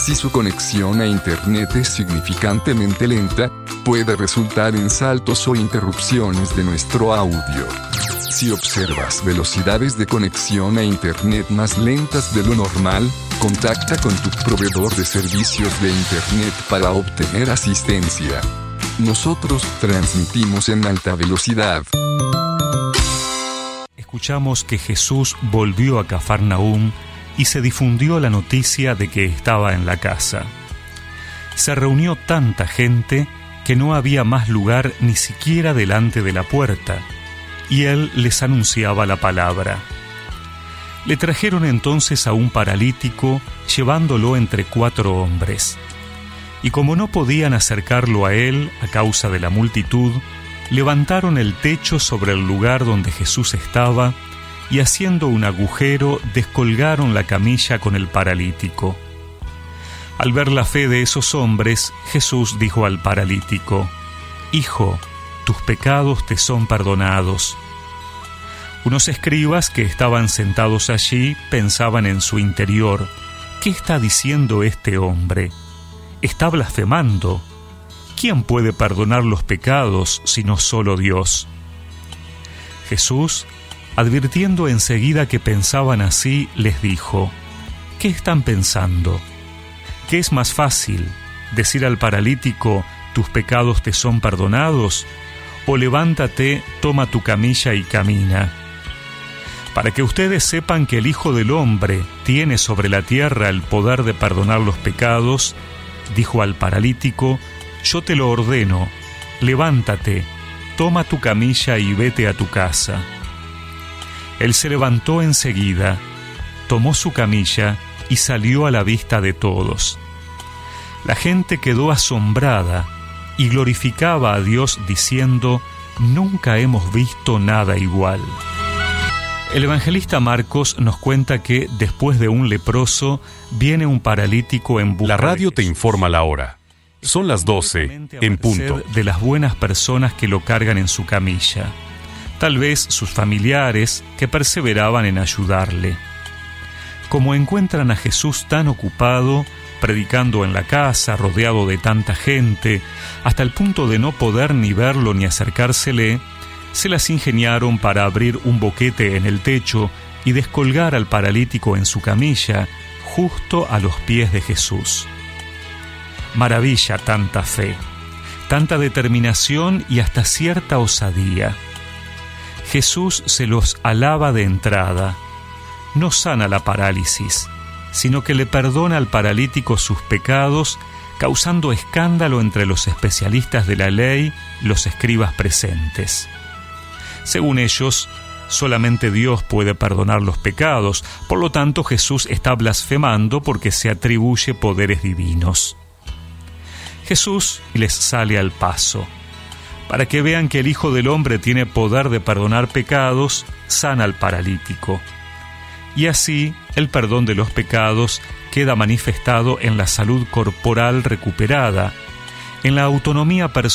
Si su conexión a Internet es significantemente lenta, puede resultar en saltos o interrupciones de nuestro audio. Si observas velocidades de conexión a Internet más lentas de lo normal, contacta con tu proveedor de servicios de Internet para obtener asistencia. Nosotros transmitimos en alta velocidad. Escuchamos que Jesús volvió a Cafarnaúm y se difundió la noticia de que estaba en la casa. Se reunió tanta gente que no había más lugar ni siquiera delante de la puerta, y él les anunciaba la palabra. Le trajeron entonces a un paralítico, llevándolo entre 4 hombres. Y como no podían acercarlo a él a causa de la multitud, levantaron el techo sobre el lugar donde Jesús estaba, y haciendo un agujero, descolgaron la camilla con el paralítico. Al ver la fe de esos hombres, Jesús dijo al paralítico: «Hijo, tus pecados te son perdonados». Unos escribas que estaban sentados allí pensaban en su interior: «¿Qué está diciendo este hombre? Está blasfemando. ¿Quién puede perdonar los pecados sino solo Dios?». Jesús, advirtiendo enseguida que pensaban así, les dijo: «¿Qué están pensando? ¿Qué es más fácil, decir al paralítico: tus pecados te son perdonados, o levántate, toma tu camilla y camina? Para que ustedes sepan que el Hijo del Hombre tiene sobre la tierra el poder de perdonar los pecados», dijo al paralítico: «yo te lo ordeno, levántate, toma tu camilla y vete a tu casa». Él se levantó enseguida, tomó su camilla y salió a la vista de todos. La gente quedó asombrada y glorificaba a Dios diciendo: «Nunca hemos visto nada igual». El evangelista Marcos nos cuenta que después de un leproso viene un paralítico en busca. La radio te informa la hora. Son las 12 en punto. De las buenas personas que lo cargan en su camilla. Tal vez sus familiares que perseveraban en ayudarle. Como encuentran a Jesús tan ocupado, predicando en la casa, rodeado de tanta gente, hasta el punto de no poder ni verlo ni acercársele, se las ingeniaron para abrir un boquete en el techo y descolgar al paralítico en su camilla, justo a los pies de Jesús. Maravilla tanta fe, tanta determinación y hasta cierta osadía. Jesús se los alaba de entrada. No sana la parálisis, sino que le perdona al paralítico sus pecados, causando escándalo entre los especialistas de la ley, los escribas presentes. Según ellos, solamente Dios puede perdonar los pecados, por lo tanto Jesús está blasfemando porque se atribuye poderes divinos. Jesús les sale al paso. Para que vean que el Hijo del Hombre tiene poder de perdonar pecados, sana al paralítico. Y así, el perdón de los pecados queda manifestado en la salud corporal recuperada, en la autonomía personal